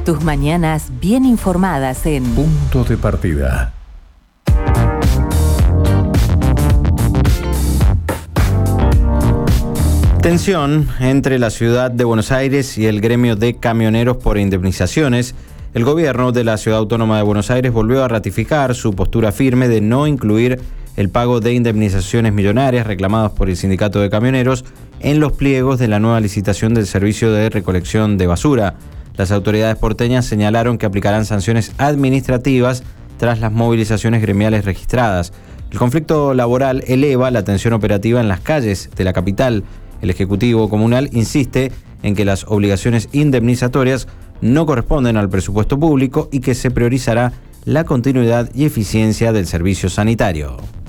Tus mañanas bien informadas en Punto de Partida. Tensión entre la ciudad de Buenos Aires y el gremio de camioneros por indemnizaciones. El gobierno de la Ciudad Autónoma de Buenos Aires volvió a ratificar su postura firme de no incluir el pago de indemnizaciones millonarias reclamadas por el sindicato de camioneros en los pliegos de la nueva licitación del servicio de recolección de basura. Las autoridades porteñas señalaron que aplicarán sanciones administrativas tras las movilizaciones gremiales registradas. El conflicto laboral eleva la tensión operativa en las calles de la capital. El Ejecutivo Comunal insiste en que las obligaciones indemnizatorias no corresponden al presupuesto público y que se priorizará la continuidad y eficiencia del servicio sanitario.